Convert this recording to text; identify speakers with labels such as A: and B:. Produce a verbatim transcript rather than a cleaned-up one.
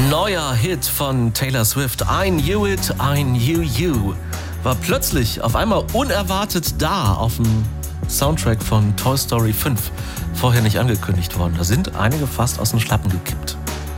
A: Neuer Hit von Taylor Swift, I Knew It, I Knew You, war plötzlich auf einmal unerwartet da auf dem Soundtrack von Toy Story fünf. Vorher nicht angekündigt worden. Da sind einige fast aus den Schlappen gekippt.